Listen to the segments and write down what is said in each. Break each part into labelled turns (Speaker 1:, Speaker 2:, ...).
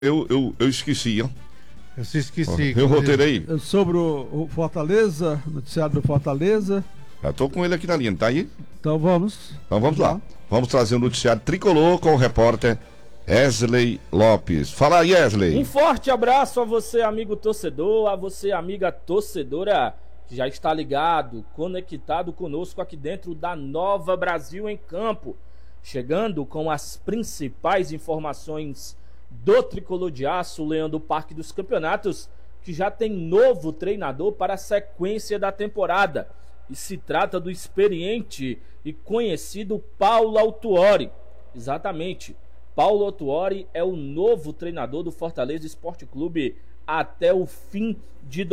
Speaker 1: Eu esqueci, ó.
Speaker 2: Eu se esqueci.
Speaker 1: Eu roteirei.
Speaker 2: Sobre o Fortaleza, noticiário do Fortaleza.
Speaker 1: Já tô com ele aqui na linha, tá aí?
Speaker 2: Então vamos.
Speaker 1: Então vamos lá. Vamos trazer o noticiário tricolor com o repórter Wesley Lopes. Fala aí, Wesley.
Speaker 3: Um forte abraço a você, amigo torcedor, a você, amiga torcedora, que já está ligado, conectado conosco aqui dentro da Nova Brasil em Campo. Chegando com as principais informações do Tricolor de Aço, Leão do Parque dos Campeonatos, que já tem novo treinador para a sequência da temporada. E se trata do experiente e conhecido Paulo Autuori. Exatamente, Paulo Autuori é o novo treinador do Fortaleza Esporte Clube até o fim de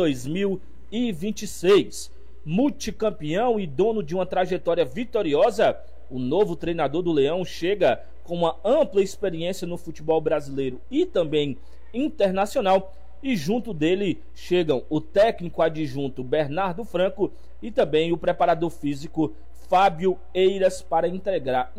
Speaker 3: 2026. Multicampeão e dono de uma trajetória vitoriosa, o novo treinador do Leão chega com uma ampla experiência no futebol brasileiro e também internacional, e junto dele chegam o técnico adjunto Bernardo Franco e também o preparador físico Fábio Eiras para integrar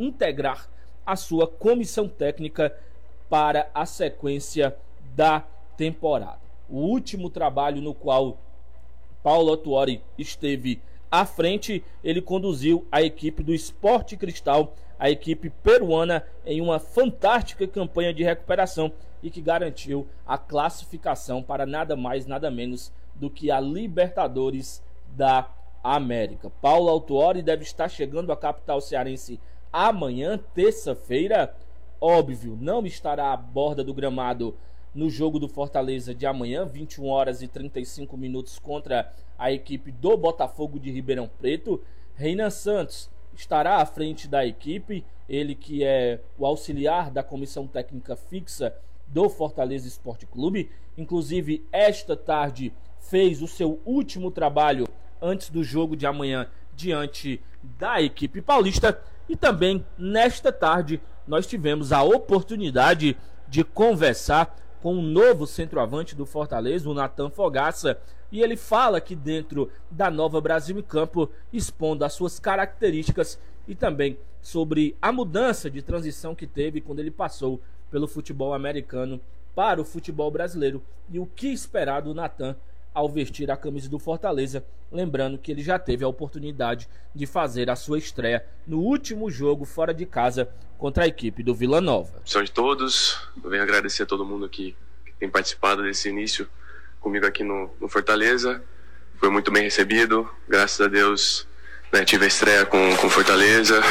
Speaker 3: a sua comissão técnica para a sequência da temporada. O último trabalho no qual Paulo Autuori esteve à frente, ele conduziu a equipe do Sport Cristal, a equipe peruana, em uma fantástica campanha de recuperação e que garantiu a classificação para nada mais, nada menos do que a Libertadores da América. Paulo Autuori deve estar chegando à capital cearense amanhã, terça-feira. Óbvio, não estará à borda do gramado no jogo do Fortaleza de amanhã, 21 horas e 35 minutos, contra a equipe do Botafogo de Ribeirão Preto. Reinan Santos estará à frente da equipe, ele que é o auxiliar da comissão técnica fixa do Fortaleza Esporte Clube. Inclusive, esta tarde fez o seu último trabalho antes do jogo de amanhã diante da equipe paulista. E também nesta tarde nós tivemos a oportunidade de conversar com o novo centroavante do Fortaleza, o Nathan Fogaça, e ele fala aqui dentro da Nova Brasil em Campo, expondo as suas características e também sobre a mudança de transição que teve quando ele passou pelo futebol americano para o futebol brasileiro e o que esperar do Nathan ao vestir a camisa do Fortaleza, lembrando que ele já teve a oportunidade de fazer a sua estreia no último jogo fora de casa contra a equipe do Vila Nova.
Speaker 4: Boa de todos, eu venho agradecer a todo mundo que tem participado desse início comigo aqui no Fortaleza. Foi muito bem recebido, graças a Deus, né, tive a estreia com Fortaleza,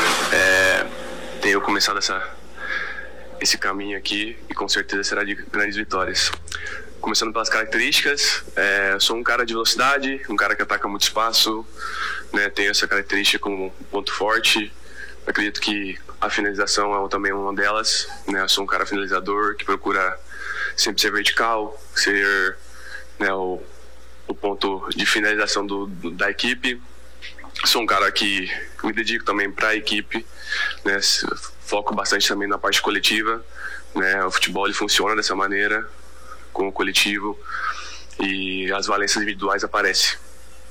Speaker 4: tenho começado esse caminho aqui e com certeza será de grandes vitórias. Começando pelas características, sou um cara de velocidade, um cara que ataca muito espaço, né, tenho essa característica como ponto forte. Acredito que a finalização é também uma delas, né, eu sou um cara finalizador que procura sempre ser vertical, ser, né, o ponto de finalização da equipe. Sou um cara que me dedico também para a equipe, né, foco bastante também na parte coletiva, né, o futebol ele funciona dessa maneira, com o coletivo, e as valências individuais aparecem.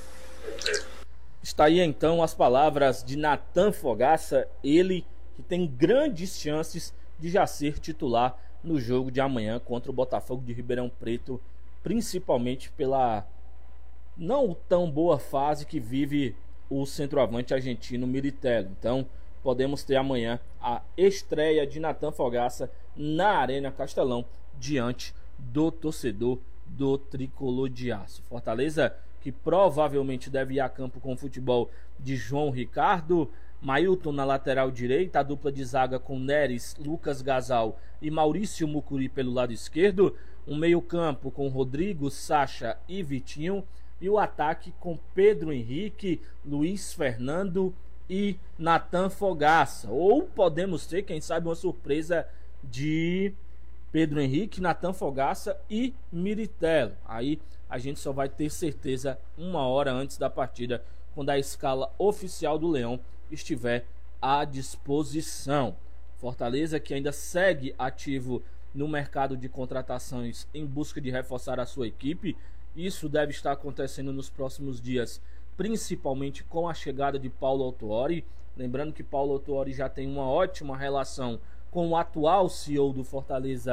Speaker 3: Está aí então as palavras de Nathan Fogaça, ele que tem grandes chances de já ser titular no jogo de amanhã contra o Botafogo de Ribeirão Preto, principalmente pela não tão boa fase que vive o centroavante argentino Miritello. Então podemos ter amanhã a estreia de Nathan Fogaça na Arena Castelão diante do torcedor do Tricolor de Aço. Fortaleza que provavelmente deve ir a campo com o futebol de João Ricardo, Mailton na lateral direita, a dupla de zaga com Neres, Lucas Gasal e Maurício Mucuri pelo lado esquerdo, um meio campo com Rodrigo, Sacha e Vitinho, e o ataque com Pedro Henrique, Luiz Fernando e Nathan Fogaça. Ou podemos ter, quem sabe, uma surpresa de Pedro Henrique, Nathan Fogaça e Miritello. Aí a gente só vai ter certeza uma hora antes da partida, quando a escala oficial do Leão estiver à disposição. Fortaleza que ainda segue ativo no mercado de contratações em busca de reforçar a sua equipe. Isso deve estar acontecendo nos próximos dias, principalmente com a chegada de Paulo Autuori. Lembrando que Paulo Autuori já tem uma ótima relação com o atual CEO do Fortaleza,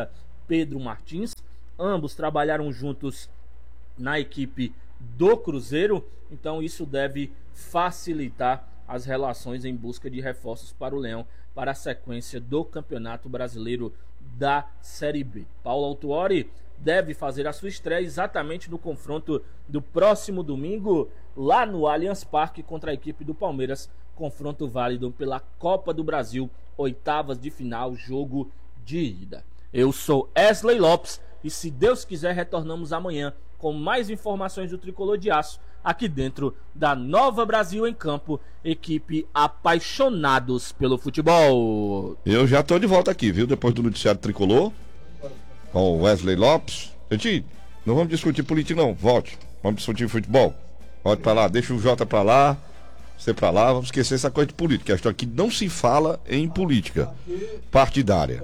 Speaker 3: Pedro Martins. Ambos trabalharam juntos na equipe do Cruzeiro, então isso deve facilitar as relações em busca de reforços para o Leão para a sequência do Campeonato Brasileiro da Série B. Paulo Autuori deve fazer a sua estreia exatamente no confronto do próximo domingo lá no Allianz Parque contra a equipe do Palmeiras, confronto válido pela Copa do Brasil, oitavas de final, jogo de ida. Eu sou Wesley Lopes e, se Deus quiser, retornamos amanhã com mais informações do Tricolor de Aço aqui dentro da Nova Brasil em Campo, equipe apaixonados pelo futebol.
Speaker 1: Eu já tô de volta aqui, viu? Depois do noticiário Tricolor, com o Wesley Lopes. Gente, não vamos discutir política não, volte. Vamos discutir futebol. Volte pra lá, deixa o Jota pra lá, você pra lá, vamos esquecer essa coisa de política. Acho que aqui não se fala em política partidária.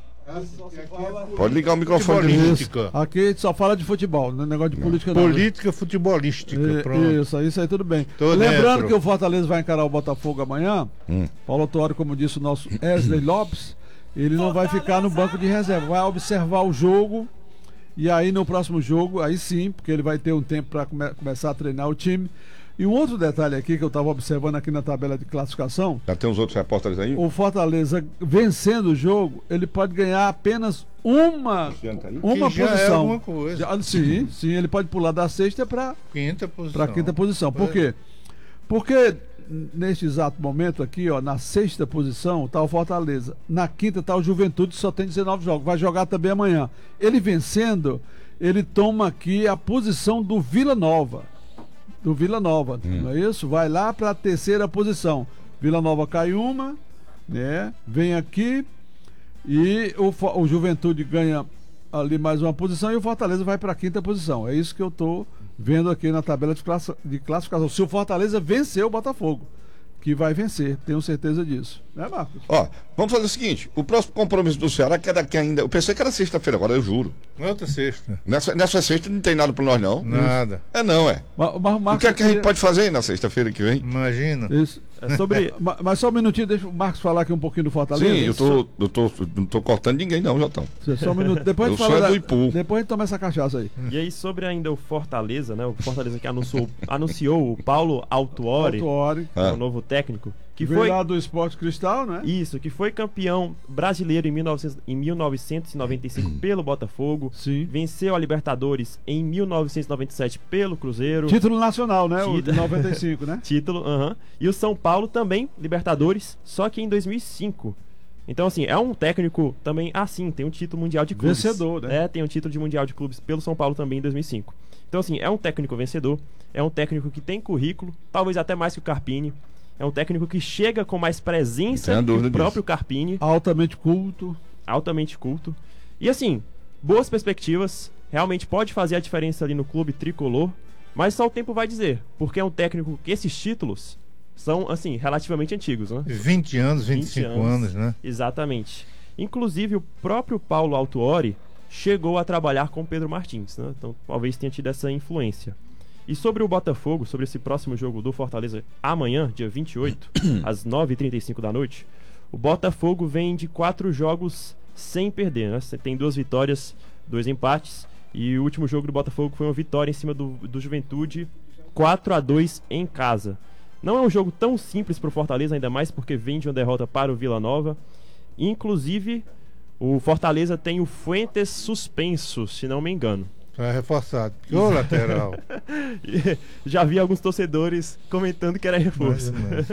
Speaker 1: Pode ligar o microfone.
Speaker 2: Aqui a gente só fala de futebol, não é negócio de política não.
Speaker 5: Política futebolística, pronto.
Speaker 2: Isso aí tudo bem.
Speaker 5: Tô
Speaker 2: Lembrando
Speaker 5: dentro.
Speaker 2: que o Fortaleza vai encarar o Botafogo amanhã. Paulo Autuori, como disse o nosso Wesley Lopes, ele não vai ficar no banco de reserva, vai observar o jogo. E aí no próximo jogo, aí sim, porque ele vai ter um tempo para começar a treinar o time. E um outro detalhe aqui que eu estava observando aqui na tabela de classificação:
Speaker 1: Já tem os outros repórteres aí?
Speaker 2: o Fortaleza vencendo o jogo, ele pode ganhar apenas uma
Speaker 5: Que já
Speaker 2: posição.
Speaker 5: é alguma coisa.
Speaker 2: Sim, ele pode pular da sexta para
Speaker 5: Quinta posição.
Speaker 2: a quinta posição. Por quê? Porque neste exato momento aqui, ó, na sexta posição está o Fortaleza, na quinta está o Juventude, só tem 19 jogos, vai jogar também amanhã. Ele vencendo, ele toma aqui a posição do Vila Nova. Não é isso? Vai lá para a terceira posição. Vila Nova cai uma, né? Vem aqui e o Juventude ganha ali mais uma posição e o Fortaleza vai para a quinta posição. É isso que eu estou vendo aqui na tabela de classificação. Se o Fortaleza vencer o Botafogo, que vai vencer, tenho certeza disso. Né, Marcos?
Speaker 1: Ó, vamos fazer o seguinte: o próximo compromisso do Ceará, que é daqui ainda. Eu pensei que era sexta-feira, agora eu juro.
Speaker 5: Outra sexta.
Speaker 1: Nessa sexta não tem nada pra nós, não.
Speaker 5: Nada.
Speaker 1: Não, é.
Speaker 2: Marcos,
Speaker 1: O que é que a gente pode fazer na sexta-feira que vem?
Speaker 5: Imagina.
Speaker 2: Isso.
Speaker 3: Sobre...
Speaker 2: Mas só um minutinho, deixa o Marcos falar aqui um pouquinho do Fortaleza.
Speaker 1: Sim, não tô cortando ninguém, não, Jotão.
Speaker 2: Só um minuto. Depois a gente
Speaker 1: Eu
Speaker 2: fala
Speaker 1: sou do Ipu.
Speaker 2: Depois a gente toma essa cachaça aí.
Speaker 6: E aí, sobre ainda o Fortaleza, né? O Fortaleza que anunciou o Paulo Autuori, o novo técnico, que
Speaker 2: veio
Speaker 6: foi
Speaker 2: lá do Esporte Cristal, né?
Speaker 6: isso, que foi campeão brasileiro em 1995 pelo Botafogo.
Speaker 2: Sim.
Speaker 6: Venceu a Libertadores em 1997 pelo Cruzeiro.
Speaker 2: Título nacional, né? O de
Speaker 6: Título.
Speaker 2: 95, né?
Speaker 6: Título, E o São Paulo também, Libertadores, só que em 2005. Então, assim, é um técnico também assim, tem um título mundial de clubes.
Speaker 2: Vencedor, né?
Speaker 6: Tem um título de mundial de clubes pelo São Paulo também em 2005. Então, assim, é um técnico vencedor, é um técnico que tem currículo, talvez até mais que o Carpini. É um técnico que chega com mais presença que o próprio Carpini.
Speaker 2: Altamente culto.
Speaker 6: Altamente culto. E, assim, boas perspectivas. Realmente pode fazer a diferença ali no clube tricolor. Mas só o tempo vai dizer. Porque é um técnico que esses títulos são, assim, relativamente antigos, né?
Speaker 5: 20 anos, 25 anos, né?
Speaker 6: Exatamente. Inclusive, o próprio Paulo Autuori chegou a trabalhar com Pedro Martins, né? Então, talvez tenha tido essa influência. E sobre o Botafogo, sobre esse próximo jogo do Fortaleza amanhã, dia 28, às 9h35 da noite, o Botafogo vem de 4 jogos sem perder, né? Você tem 2 vitórias, 2 empates, e o último jogo do Botafogo foi uma vitória em cima do Juventude, 4-2 em casa. Não é um jogo tão simples para o Fortaleza, ainda mais porque vem de uma derrota para o Vila Nova. Inclusive, o Fortaleza tem o Fuentes suspenso, se não me engano.
Speaker 5: Tá reforçado. Ô, lateral.
Speaker 6: Já vi alguns torcedores comentando que era reforço.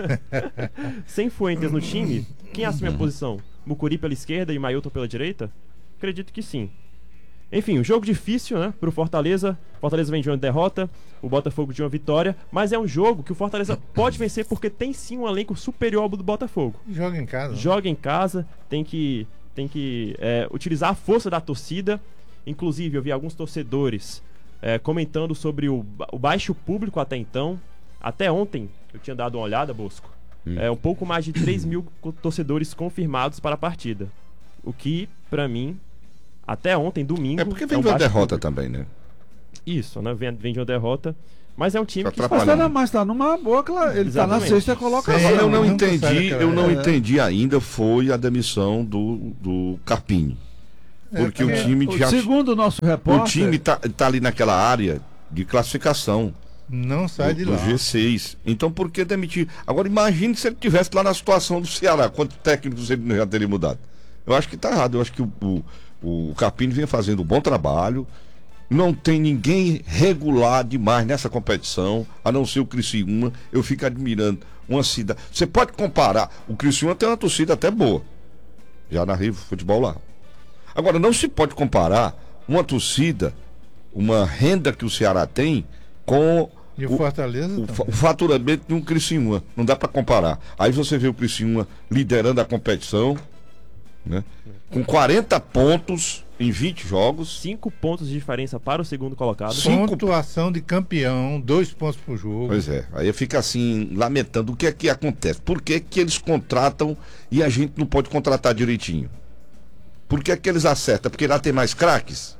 Speaker 6: Sem Fuentes no time, quem assume a posição? Mucuri pela esquerda e Mailton pela direita? Acredito que sim. Enfim, um jogo difícil, né, pro Fortaleza. Fortaleza vem de uma derrota, o Botafogo de uma vitória, mas é um jogo que o Fortaleza pode vencer porque tem sim um elenco superior ao do Botafogo.
Speaker 5: Joga em casa.
Speaker 6: Joga em casa, tem que utilizar a força da torcida. Inclusive, eu vi alguns torcedores comentando sobre o baixo público até então. Até ontem, eu tinha dado uma olhada, Bosco. Um pouco mais de 3 mil torcedores confirmados para a partida. O que, pra mim, até ontem, domingo...
Speaker 1: É porque vem de uma derrota também, né?
Speaker 6: Isso, né? Vem de uma derrota. Mas é um time que...
Speaker 2: Mas tá numa boa... Ele
Speaker 6: Exatamente.
Speaker 2: tá na sexta colocação.
Speaker 1: Agora eu não
Speaker 5: nunca
Speaker 1: entendi ainda foi a demissão do Carpini. Porque o time já.
Speaker 2: Segundo o nosso
Speaker 1: O
Speaker 2: repórter,
Speaker 1: time tá ali naquela área de classificação.
Speaker 5: Não sai de
Speaker 1: Do
Speaker 5: lá.
Speaker 1: G6. Então por que demitir? Agora imagine se ele tivesse lá na situação do Ceará, quantos técnicos ele já teria mudado. Eu acho que tá errado. Eu acho que o Carpini vem fazendo um bom trabalho. Não tem ninguém regular demais nessa competição, a não ser o Criciúma. Eu fico admirando uma cidade. Você pode comparar. O Criciúma tem uma torcida até boa. Já na Rio Futebol lá. Agora, não se pode comparar uma torcida, uma renda que o Ceará tem com
Speaker 5: E o Fortaleza
Speaker 1: o
Speaker 5: também.
Speaker 1: faturamento de um Criciúma. Não dá para comparar. Aí você vê o Criciúma liderando a competição, né? Com 40 pontos em 20 jogos.
Speaker 6: 5 pontos de diferença para o segundo colocado.
Speaker 5: Pontuação de campeão, 2 pontos por jogo.
Speaker 1: Pois é, aí fica assim, lamentando o que é que acontece. Por que que eles contratam e a gente não pode contratar direitinho? Por que é que eles acertam? Porque lá tem mais craques?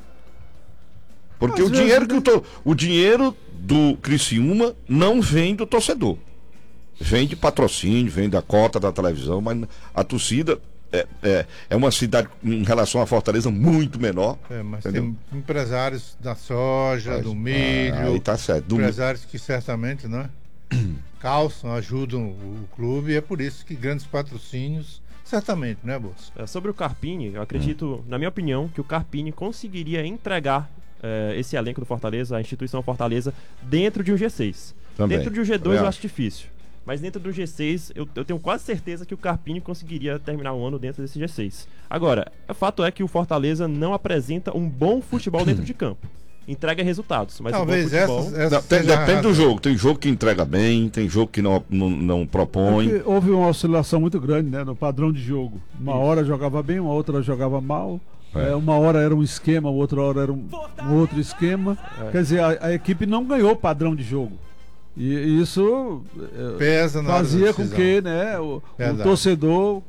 Speaker 1: Porque
Speaker 2: Às
Speaker 1: o
Speaker 2: vezes,
Speaker 1: dinheiro
Speaker 2: né?
Speaker 1: o dinheiro do Criciúma não vem do torcedor. Vem de patrocínio, vem da cota da televisão, mas a torcida é uma cidade em relação à Fortaleza muito menor.
Speaker 5: Mas
Speaker 1: entendeu?
Speaker 5: tem empresários da soja, do milho,
Speaker 1: Aí tá certo.
Speaker 5: empresários que certamente, né, calçam, ajudam o clube, e é por isso que grandes patrocínios, certamente, né, Bolsa?
Speaker 6: Sobre o Carpini, eu acredito, na minha opinião, que o Carpini conseguiria entregar esse elenco do Fortaleza, a instituição Fortaleza, dentro de um G6.
Speaker 1: Também.
Speaker 6: Dentro de um G2
Speaker 1: Também
Speaker 6: eu
Speaker 1: acho.
Speaker 6: acho difícil. Mas dentro do G6, eu tenho quase certeza que o Carpini conseguiria terminar o ano dentro desse G6. Agora, o fato é que o Fortaleza não apresenta um bom futebol dentro de campo. Entrega resultados, mas
Speaker 5: Talvez
Speaker 6: o bom futebol...
Speaker 5: essa
Speaker 1: Não,
Speaker 5: seja a
Speaker 1: depende do
Speaker 5: razão.
Speaker 1: jogo. Tem jogo que entrega bem, tem jogo que não propõe.
Speaker 2: porque houve uma oscilação muito grande, né, no padrão de jogo. Uma hora jogava bem, uma outra jogava mal. Uma hora era um esquema, outra hora era um outro esquema. Quer dizer, a equipe não ganhou padrão de jogo. E isso
Speaker 5: Pesa na hora da
Speaker 2: fazia com
Speaker 5: decisão.
Speaker 2: que, né, o
Speaker 5: Verdade.
Speaker 2: torcedor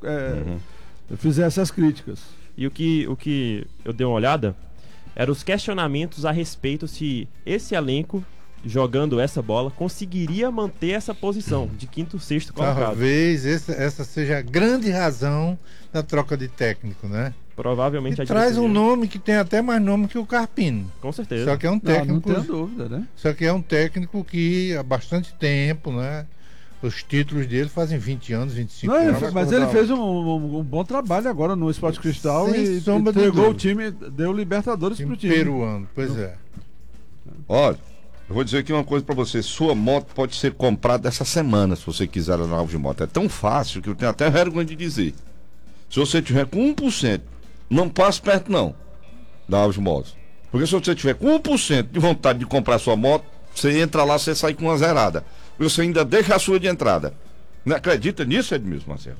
Speaker 2: fizesse as críticas.
Speaker 6: E o que eu dei uma olhada eram os questionamentos a respeito se esse elenco, jogando essa bola, conseguiria manter essa posição de quinto, sexto colocado.
Speaker 5: Talvez essa seja a grande razão da troca de técnico, né?
Speaker 6: Provavelmente
Speaker 5: E
Speaker 6: a
Speaker 5: traz um
Speaker 6: diretoria-
Speaker 5: nome que tem até mais nome que o Carpini.
Speaker 6: Com certeza.
Speaker 5: Só que é um
Speaker 2: Não
Speaker 5: técnico,
Speaker 2: tenho dúvida, né?
Speaker 5: só que é um técnico que há bastante tempo, né? Os títulos dele fazem 20 anos, 25
Speaker 2: Não,
Speaker 5: anos.
Speaker 2: mas ele fez um bom trabalho agora no Esporte Cristal
Speaker 5: Sem
Speaker 2: e
Speaker 5: sombra de
Speaker 2: entregou o
Speaker 5: dúvida.
Speaker 2: time, deu Libertadores pro time.
Speaker 5: Peruano, pois é.
Speaker 1: Olha, eu vou dizer aqui uma coisa pra você. Sua moto pode ser comprada essa semana, se você quiser na Alves de Moto. É tão fácil que eu tenho até vergonha de dizer. Se você tiver com 1%, não passe perto não da Alves de Motos. Porque se você tiver com 1% de vontade de comprar sua moto, você entra lá, você sai com uma zerada. Você ainda deixa a sua de entrada. Não acredita nisso, Edmilson Marcelo?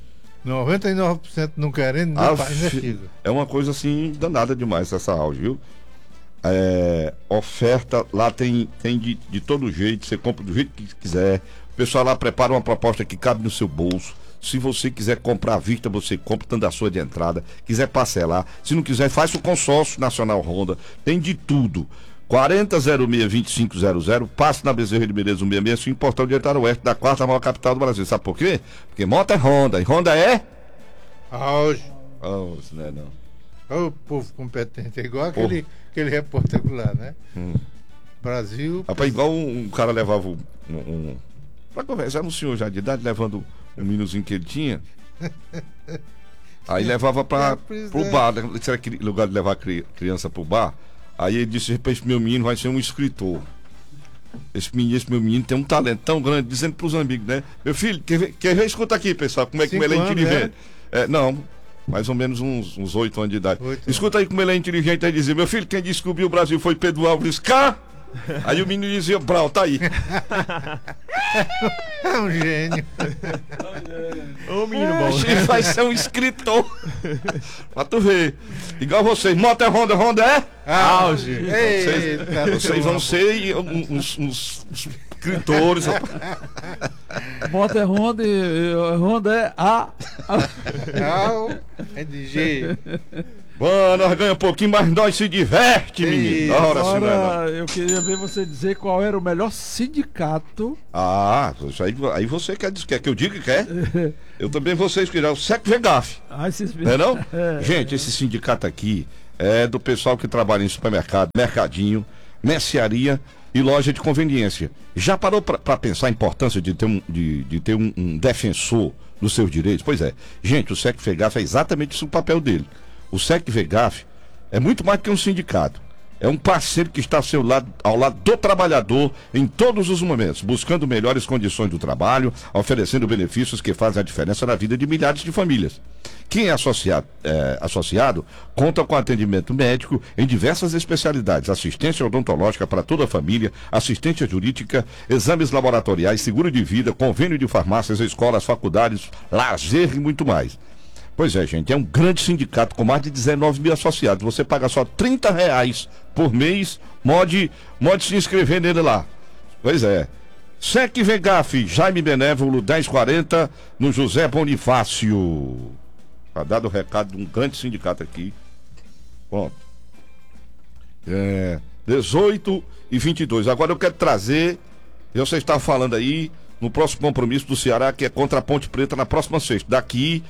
Speaker 5: 99% não querendo,
Speaker 1: Ah,
Speaker 5: não faz, chega.
Speaker 1: É uma coisa assim danada demais essa Alves, viu? Oferta lá tem de todo jeito, você compra do jeito que quiser. O pessoal lá prepara uma proposta que cabe no seu bolso. Se você quiser comprar à vista, você compra dando a sua de entrada. Quiser parcelar, se não quiser, faz o consórcio Nacional Honda. Tem de tudo. 4006-2500, passe na Bezerra de Beleza 165, Portão de Oeste, da quarta maior capital do Brasil. Sabe por quê? Porque moto é Honda, e Honda é...
Speaker 5: Auge.
Speaker 1: Oh, isso não é não.
Speaker 5: Olha o povo competente, é igual aquele repórter lá, né? Brasil.
Speaker 1: Rapaz, igual um cara levava pra conversar, era um senhor já de idade, levando um meninozinho que ele tinha. Aí levava pro bar, né? Será que lugar de levar criança pro bar? Aí ele disse, esse meu menino vai ser um escritor. Esse meu menino tem um talento tão grande, dizendo pros amigos, né? Meu filho, quer ver? Escuta aqui, pessoal, como é que
Speaker 5: 5
Speaker 1: ele é
Speaker 5: anos,
Speaker 1: inteligente. Não, mais ou menos uns 8 anos de idade.
Speaker 5: 8 anos.
Speaker 1: Escuta aí como ele é inteligente, aí dizia, meu filho, quem descobriu o Brasil foi Pedro Álvares Cá. Aí o menino dizia, Brau, tá aí.
Speaker 5: É um gênio.
Speaker 6: Ô, menino bom.
Speaker 1: Ele vai ser um escritor. Pra tu ver. Igual vocês, moto é Honda, Honda é?
Speaker 5: Auge.
Speaker 1: Vocês vão ser uns escritores.
Speaker 2: Moto é Honda e Honda é A.
Speaker 5: É de G.
Speaker 1: Mano, nós ganhamos um pouquinho, mas nós se diverte, menino. Ora, se não é não.
Speaker 2: Agora eu queria ver você dizer qual era o melhor sindicato.
Speaker 1: Ah, isso aí você quer que eu diga que quer? Eu também vou ser escolher o Sec Vegaf.
Speaker 2: Ai, vocês...
Speaker 1: Não é não? Gente, esse sindicato aqui é do pessoal que trabalha em supermercado, mercadinho, mercearia e loja de conveniência. Já parou para pensar a importância de ter um defensor dos seus direitos? Pois é. Gente, o SEC-FEGAF é exatamente isso o papel dele. O SEC-FEGAF é muito mais que um sindicato. É um parceiro que está ao lado do trabalhador em todos os momentos, buscando melhores condições do trabalho, oferecendo benefícios que fazem a diferença na vida de milhares de famílias. Quem é associado conta com atendimento médico em diversas especialidades, assistência odontológica para toda a família, assistência jurídica, exames laboratoriais, seguro de vida, convênio de farmácias, escolas, faculdades, lazer e muito mais. Pois é, gente, é um grande sindicato com mais de 19 mil associados. Você paga só R$30 por mês, pode se inscrever nele lá. Pois é. SEC-FEGAF, Jaime Benévolo, 1040, no José Bonifácio. Tá dado o recado de um grande sindicato aqui. Pronto. 18h22. Agora eu quero trazer, você está falando aí, no próximo compromisso do Ceará, que é contra a Ponte Preta na próxima sexta. Daqui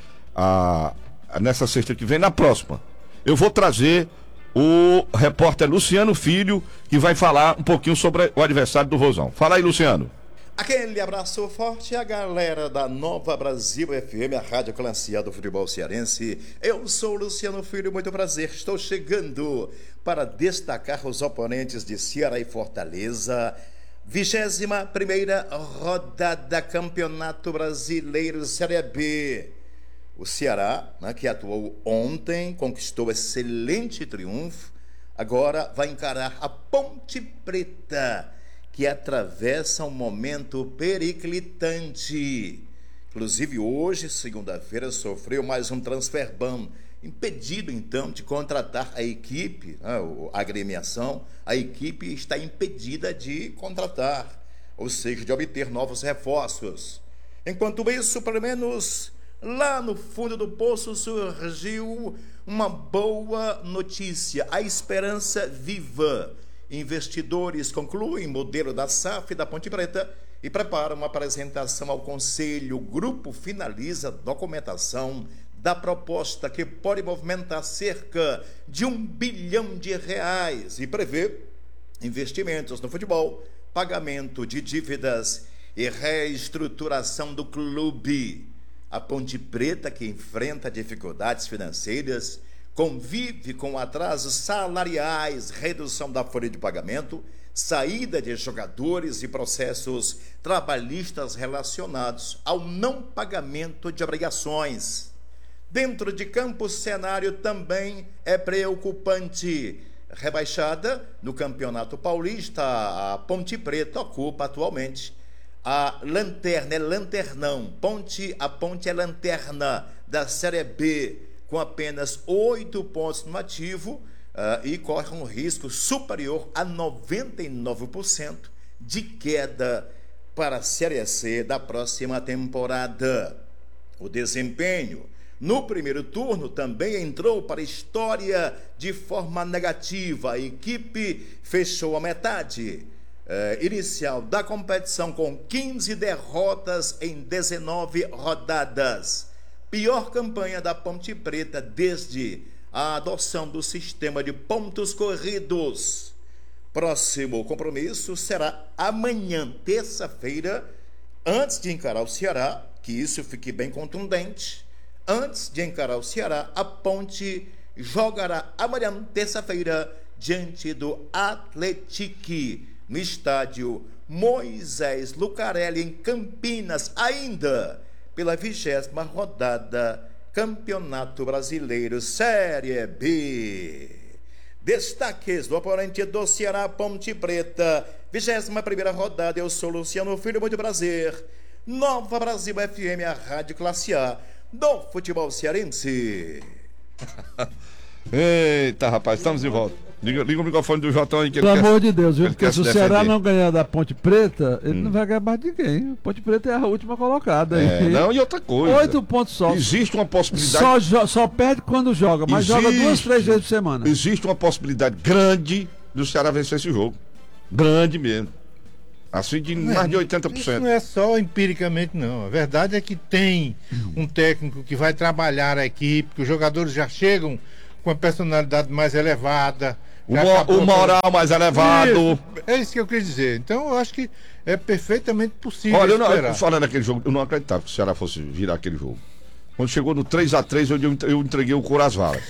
Speaker 1: nessa sexta que vem, na próxima, eu vou trazer o repórter Luciano Filho, que vai falar um pouquinho sobre o adversário do Rosão. Fala aí, Luciano.
Speaker 7: Aquele abraço forte à galera da Nova Brasil FM, a rádio clanciada do futebol cearense. Eu sou o Luciano Filho, muito prazer. Estou chegando para destacar os oponentes de Ceará e Fortaleza. 21ª rodada Campeonato Brasileiro Série B. O Ceará, que atuou ontem, conquistou excelente triunfo. Agora vai encarar a Ponte Preta, que atravessa um momento periclitante. Inclusive hoje, segunda-feira, sofreu mais um transfer ban, impedido então de contratar a equipe, a agremiação. A equipe está impedida de contratar, ou seja, de obter novos reforços. Enquanto isso, pelo menos lá no fundo do poço surgiu uma boa notícia, a esperança viva. Investidores concluem modelo da SAF da Ponte Preta e preparam uma apresentação ao Conselho. O grupo finaliza a documentação da proposta, que pode movimentar cerca de R$1 bilhão e prevê investimentos no futebol, pagamento de dívidas e reestruturação do clube. A Ponte Preta, que enfrenta dificuldades financeiras, convive com atrasos salariais, redução da folha de pagamento, saída de jogadores e processos trabalhistas relacionados ao não pagamento de obrigações. Dentro de campo, o cenário também é preocupante. Rebaixada no Campeonato Paulista, a Ponte Preta ocupa atualmente a lanterna, lanternão. A Ponte é lanterna da Série B, com apenas 8 pontos no ativo, e corre um risco superior a 99% de queda para a Série C da próxima temporada. O desempenho no primeiro turno também entrou para a história de forma negativa. A equipe fechou a metade inicial da competição com 15 derrotas em 19 rodadas. Pior campanha da Ponte Preta desde a adoção do sistema de pontos corridos. Próximo compromisso será amanhã, terça-feira, antes de encarar o Ceará, que isso fique bem contundente. Antes de encarar o Ceará, a Ponte jogará amanhã, terça-feira, diante do Atlético, no estádio Moisés Lucarelli, em Campinas, ainda pela 20ª rodada Campeonato Brasileiro Série B. Destaques do oponente do Ceará, Ponte Preta, 21ª rodada. Eu sou Luciano Filho, muito prazer. Nova Brasil FM, a rádio classe A do futebol cearense.
Speaker 1: Eita, rapaz, estamos de volta. Liga o microfone do Jotão aí, que
Speaker 2: pelo amor de Deus, viu? Porque se o Ceará
Speaker 1: defender.
Speaker 2: não ganhar da Ponte Preta, ele não vai ganhar mais de ninguém. Ponte Preta é a última colocada.
Speaker 1: Não, e outra coisa.
Speaker 2: 8 pontos só.
Speaker 1: Existe uma possibilidade.
Speaker 2: Só perde quando joga, mas joga 2, 3 vezes por semana.
Speaker 1: Existe uma possibilidade grande do Ceará vencer esse jogo. Grande mesmo. Assim, de mais de 80%.
Speaker 5: Isso não é só empiricamente, não. A verdade é que tem um técnico que vai trabalhar a equipe, que os jogadores já chegam com a personalidade mais elevada.
Speaker 1: O moral mais elevado.
Speaker 5: É isso que eu queria dizer. Então, eu acho que é perfeitamente possível.
Speaker 1: Olha,
Speaker 5: esperar.
Speaker 1: eu falando naquele jogo, eu não acreditava que o Ceará fosse virar aquele jogo. Quando chegou no 3-3, eu entreguei o couro às varas.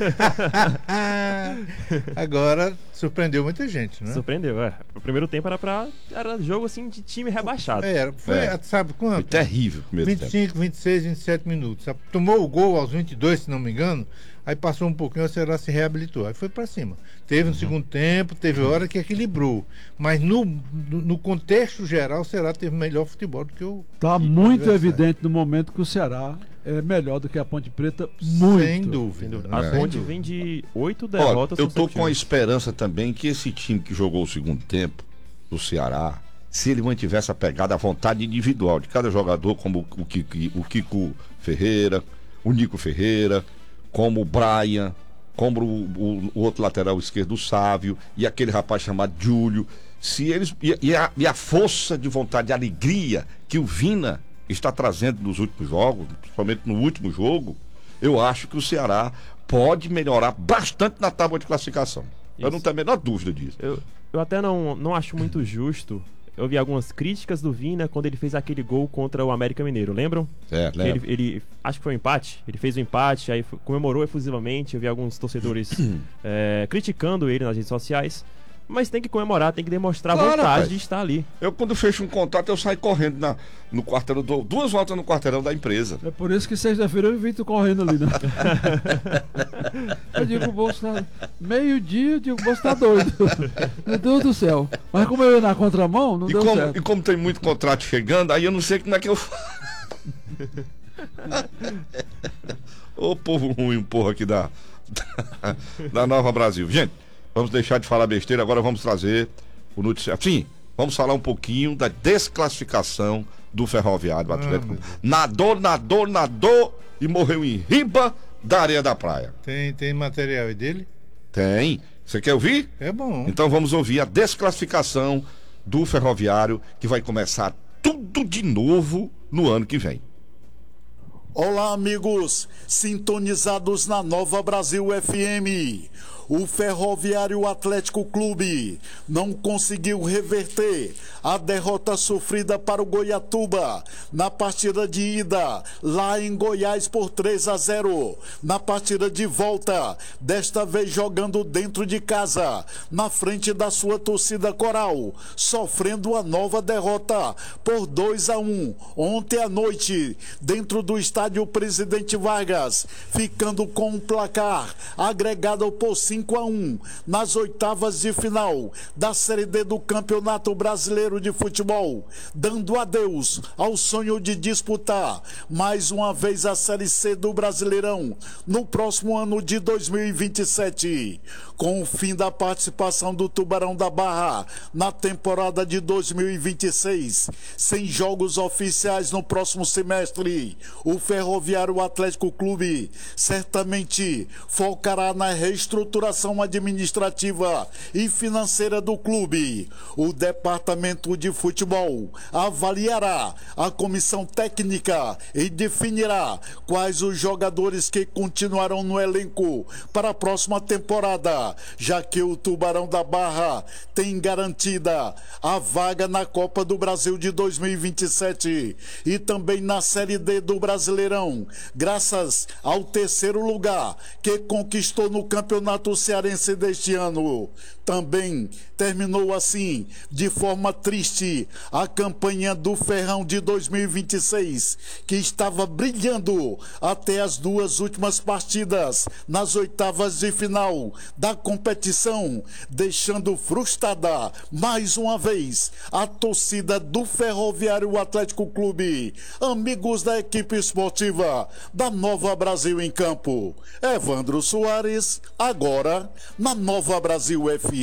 Speaker 5: Agora, surpreendeu muita gente, né?
Speaker 6: Surpreendeu, é. O primeiro tempo era jogo assim de time rebaixado.
Speaker 5: Sabe
Speaker 1: Foi
Speaker 5: quanto?
Speaker 1: terrível o primeiro
Speaker 5: 25, 26, 27 minutos. Tomou o gol aos 22, se não me engano. Aí passou um pouquinho, o Ceará se reabilitou. Aí foi pra cima. Teve no segundo tempo, teve hora que equilibrou. Mas no contexto geral, o Ceará teve melhor futebol do que o.
Speaker 2: Tá muito evidente no momento que o Ceará é melhor do que a Ponte Preta. Muito.
Speaker 5: Sem dúvida.
Speaker 6: A
Speaker 5: Sem
Speaker 6: Ponte
Speaker 5: dúvida.
Speaker 6: vem de 8
Speaker 1: Olha,
Speaker 6: derrotas.
Speaker 1: eu tô com a
Speaker 6: consecutivas.
Speaker 1: esperança também que esse time que jogou o segundo tempo, do Ceará, se ele mantivesse a pegada, a vontade individual de cada jogador, como o Kiko Ferreira, o Nico Ferreira, como o Brian, como o outro lateral esquerdo, o Sávio, e aquele rapaz chamado Júlio, se eles e a força de vontade, a alegria que o Vina está trazendo nos últimos jogos, principalmente no último jogo, eu acho que o Ceará pode melhorar bastante na tábua de classificação. Eu não tenho a menor dúvida disso.
Speaker 6: Eu até não acho muito justo. Eu vi algumas críticas do Vina quando ele fez aquele gol contra o América Mineiro, lembram?
Speaker 1: É, lembro.
Speaker 6: Ele acho que foi um empate. Ele fez o empate, aí comemorou efusivamente. Eu vi alguns torcedores criticando ele nas redes sociais. Mas tem que comemorar, tem que demonstrar
Speaker 1: Claro,
Speaker 6: vontade
Speaker 1: rapaz.
Speaker 6: de estar ali.
Speaker 1: Eu, quando fecho um contrato, eu saio correndo no quarteirão, dou 2 voltas no quarteirão da empresa.
Speaker 2: É por isso que sexta-feira eu vi tu correndo ali, né? Eu digo, o bolso tá... Meio-dia, eu digo, o bolso tá doido. Meu Deus do céu. Mas como eu ia na contramão, não deu certo.
Speaker 1: E como tem muito contrato chegando, aí eu não sei como é que eu faço. Ô povo ruim, porra aqui da Nova Brasil. Gente, vamos deixar de falar besteira, agora vamos trazer o noticiário. Sim, vamos falar um pouquinho da desclassificação do Ferroviário do Atlético. Nadou e morreu em riba da areia da praia.
Speaker 5: Tem material aí dele?
Speaker 1: Tem. Você quer ouvir?
Speaker 5: É bom.
Speaker 1: Então vamos ouvir a desclassificação do Ferroviário, que vai começar tudo de novo no ano que vem.
Speaker 8: Olá, amigos, sintonizados na Nova Brasil FM. O Ferroviário Atlético Clube não conseguiu reverter a derrota sofrida para o Goiatuba na partida de ida lá em Goiás por 3-0. Na partida de volta, desta vez jogando dentro de casa, na frente da sua torcida coral, sofrendo a nova derrota por 2-1 ontem à noite, dentro do estádio Presidente Vargas, ficando com um placar agregado por 5-1 nas oitavas de final da Série D do Campeonato Brasileiro de Futebol, dando adeus ao sonho de disputar mais uma vez a Série C do Brasileirão no próximo ano de 2027. Com o fim da participação do Tubarão da Barra na temporada de 2026, sem jogos oficiais no próximo semestre, o Ferroviário Atlético Clube certamente focará na reestruturação administrativa e financeira do clube. O departamento de futebol avaliará a comissão técnica e definirá quais os jogadores que continuarão no elenco para a próxima temporada, já que o Tubarão da Barra tem garantida a vaga na Copa do Brasil de 2027 e também na Série D do Brasileirão, graças ao 3º lugar que conquistou no Campeonato Cearense deste ano. Também terminou assim, de forma triste, a campanha do Ferrão de 2026, que estava brilhando até as 2 últimas partidas nas oitavas de final da competição, deixando frustrada mais uma vez a torcida do Ferroviário Atlético Clube. Amigos da equipe esportiva da Nova Brasil em campo, Evandro Soares, agora na Nova Brasil FM.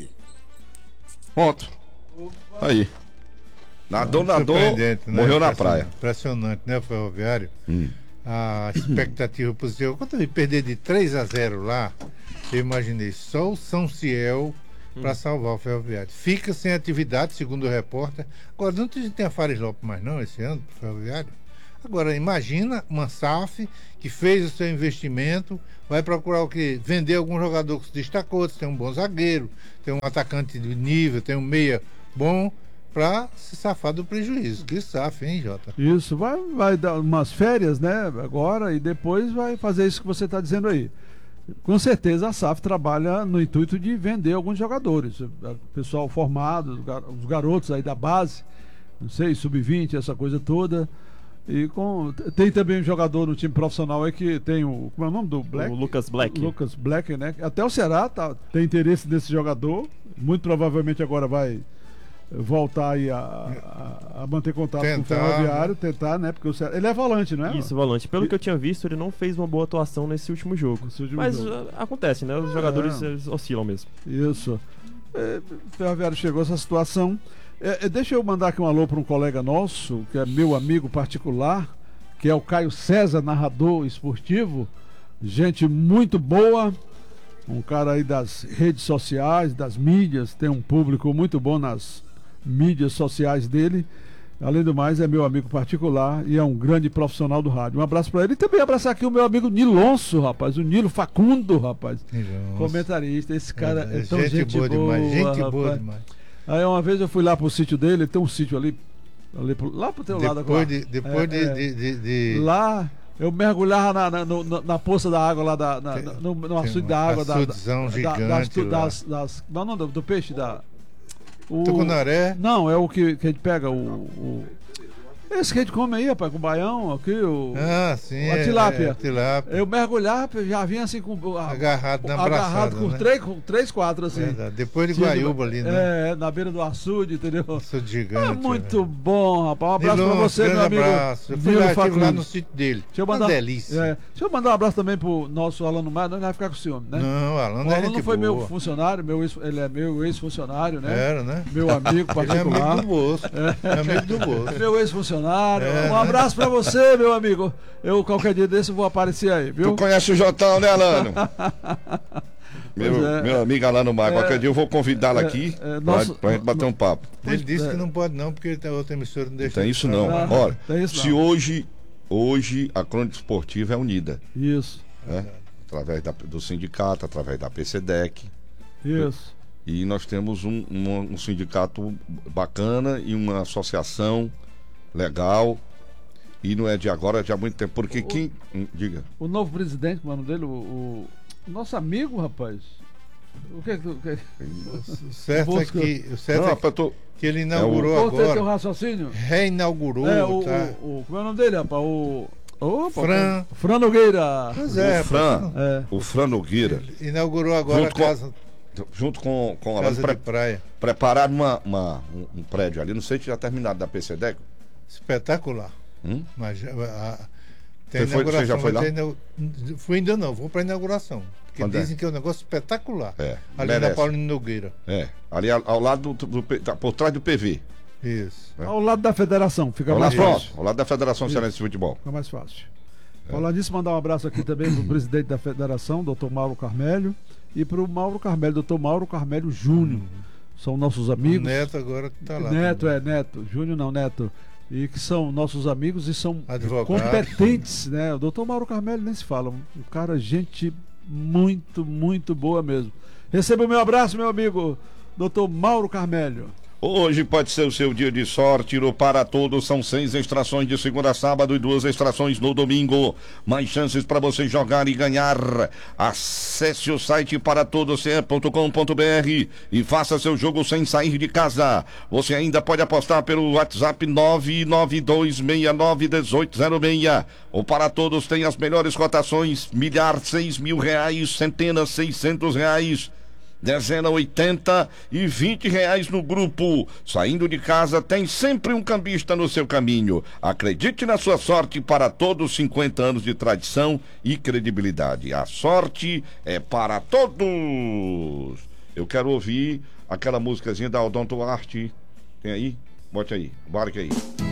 Speaker 1: Pronto. Aí. Nadou,
Speaker 5: Surpreendente, né?
Speaker 1: morreu na praia.
Speaker 5: Impressionante, né, o Ferroviário? A expectativa positiva. Quando eu me perder de 3-0 lá, eu imaginei só o São Ciel para salvar o Ferroviário. Fica sem atividade, segundo o repórter. Agora, não tem a Fares Lopes mais não, esse ano, pro Ferroviário? Agora, imagina uma SAF que fez o seu investimento, vai procurar o quê? Vender algum jogador que se destacou, tem um bom zagueiro, tem um atacante de nível, tem um meia bom, para se safar do prejuízo. Que SAF, hein, Jota?
Speaker 2: Isso, vai dar umas férias, né, agora, e depois vai fazer isso que você está dizendo aí. Com certeza a SAF trabalha no intuito de vender alguns jogadores, pessoal formado, os garotos aí da base, não sei, sub-20, essa coisa toda. E tem também um jogador no time profissional aí que tem como é o nome do Black?
Speaker 6: O Lucas Black.
Speaker 2: Lucas Black, né? Até o Ceará tem interesse nesse jogador, muito provavelmente agora vai voltar aí a manter contato com o Ferroviário, tentar, né? Porque ele é volante, não é?
Speaker 6: Isso, volante. Pelo que eu tinha visto, ele não fez uma boa atuação nesse último jogo. Mas acontece, né? Os jogadores eles oscilam mesmo.
Speaker 2: Isso. O Ferroviário chegou a essa situação. Deixa eu mandar aqui um alô para um colega nosso, que é meu amigo particular, que é o Caio César, narrador esportivo. Gente muito boa. Um cara aí das redes sociais, das mídias, tem um público muito bom nas mídias sociais dele. Além do mais, é meu amigo particular e é um grande profissional do rádio. Um abraço para ele. E também abraçar aqui o meu amigo Nilonso, rapaz. O Nilo Facundo, rapaz.
Speaker 5: Nilonso.
Speaker 2: Comentarista. Esse cara é tão gente boa
Speaker 5: demais. Gente
Speaker 2: rapaz.
Speaker 5: boa demais.
Speaker 2: Aí uma vez eu fui lá pro sítio dele, tem um sítio ali lá pro teu lado agora. Lá eu mergulhava na poça da água lá no açude da água
Speaker 5: gigante
Speaker 2: do peixe
Speaker 5: tucunaré.
Speaker 2: Não, é o que a gente pega esse que a gente come aí, rapaz, com o baião aqui,
Speaker 5: sim,
Speaker 2: a tilápia.
Speaker 5: Tilápia.
Speaker 2: Eu mergulhava, já vinha assim
Speaker 5: agarrado na braçada,
Speaker 2: com
Speaker 5: né?
Speaker 2: 3, 4 assim.
Speaker 5: Verdade. Depois de Guaiúba ali, né?
Speaker 2: Na beira do açude, entendeu?
Speaker 5: Açude gigante.
Speaker 2: Muito bom, rapaz. Um abraço pra você, meu amigo.
Speaker 5: Abraço. Eu fui lá no sítio dele.
Speaker 2: Uma
Speaker 5: delícia.
Speaker 2: Deixa eu mandar um abraço também pro nosso Alano Maia, não vai ficar com ciúme, né?
Speaker 5: Não,
Speaker 2: o Alano foi meu funcionário, ele é meu ex-funcionário, né?
Speaker 5: Era, né?
Speaker 2: Meu amigo particular.
Speaker 5: Ele é amigo do bolso. Amigo do bolso.
Speaker 2: Meu ex-funcionário. Um abraço pra você, meu amigo. Eu, qualquer dia desse, vou aparecer aí, viu?
Speaker 1: Tu conhece o Jotão, né, Alano? Meu amigo Alano Maia. Qualquer dia eu vou convidá-lo aqui pra gente bater um papo.
Speaker 5: Ele disse que não pode não, porque ele tem outra emissora, não deixa.
Speaker 1: Tem isso não. Ora, se hoje a crônica esportiva é unida.
Speaker 2: Isso.
Speaker 1: Né? Através do sindicato, através da PCDEC.
Speaker 2: Isso.
Speaker 1: E nós temos um sindicato bacana e uma associação legal. E não é de agora, é de há muito tempo. Porque diga.
Speaker 2: O novo presidente, mano, dele, o nosso amigo, rapaz. O que é que tu.
Speaker 5: O certo é que ele inaugurou agora.
Speaker 2: Teu raciocínio?
Speaker 5: Reinaugurou.
Speaker 2: Como é o nome dele, rapaz?
Speaker 5: Fran
Speaker 2: Nogueira.
Speaker 5: Pois é,
Speaker 1: o Fran Nogueira.
Speaker 5: Inaugurou agora a casa.
Speaker 1: Junto com a
Speaker 5: Casa de Praia.
Speaker 1: Prepararam um prédio ali, não sei se já terminado da PCDEC.
Speaker 5: Espetacular. Mas
Speaker 1: você já foi lá?
Speaker 5: Fui ainda não, vou para a inauguração. Porque dizem que é um negócio espetacular. Ali na Paulino Nogueira.
Speaker 1: Ali ao lado por trás do PV.
Speaker 5: Isso.
Speaker 2: Ao lado da federação, fica mais fácil.
Speaker 1: Ao lado da Federação Cearense de Futebol.
Speaker 2: Fica mais fácil. Falar disso, mandar um abraço aqui também pro presidente da federação, doutor Mauro Carmelho, e pro Mauro Carmelho, doutor Mauro Carmelho Júnior. São nossos amigos.
Speaker 5: O Neto agora que tá lá.
Speaker 2: Neto. Júnior não, Neto. E que são nossos amigos e são
Speaker 5: advogados,
Speaker 2: competentes, né? O doutor Mauro Carmelho nem se fala. Um cara, gente muito, muito boa mesmo. Receba o meu abraço, meu amigo, doutor Mauro Carmelho.
Speaker 1: Hoje pode ser o seu dia de sorte. No Para Todos são 6 extrações de segunda a sábado e 2 extrações no domingo. Mais chances para você jogar e ganhar. Acesse o site paratodos.com.br e faça seu jogo sem sair de casa. Você ainda pode apostar pelo WhatsApp 992691806. O Para Todos tem as melhores cotações: milhar R$6.000, centenas R$600. Dezena 80 e R$20 no grupo. Saindo de casa tem sempre um cambista no seu caminho. Acredite na sua sorte. Para todos, 50 anos de tradição e credibilidade. A sorte é para todos. Eu quero ouvir aquela musicazinha da Odonto Arte. Tem aí? Bote aí, barque aí.